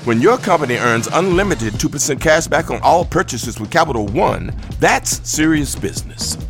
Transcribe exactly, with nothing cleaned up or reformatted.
When your company earns unlimited two percent cash back on all purchases with Capital One, that's serious business.